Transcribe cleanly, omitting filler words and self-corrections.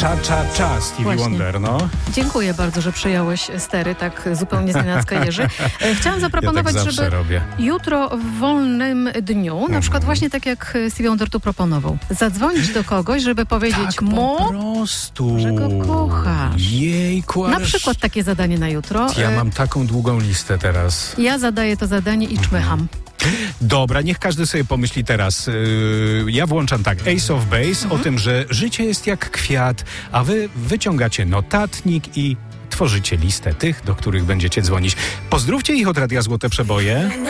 Stevie Właśnie. Wonder, no. Dziękuję bardzo, że przejąłeś stery tak zupełnie znienacka, Jerzy. Chciałam zaproponować, Ja tak zawsze żeby robię. jutro w wolnym dniu, na przykład właśnie tak jak Stevie Wonder tu proponował, zadzwonić do kogoś, żeby powiedzieć Tak mu, po prostu. że go kochasz. Jejku, Na przykład takie zadanie na jutro. Ja mam taką długą listę teraz. Ja zadaję to zadanie i czmycham. Dobra, niech każdy sobie pomyśli teraz. Ja włączam tak, Ace of Base, o tym, że życie jest jak kwiat, a wy wyciągacie notatnik i tworzycie listę tych, do których będziecie dzwonić. Pozdrówcie ich od Radia Złote Przeboje.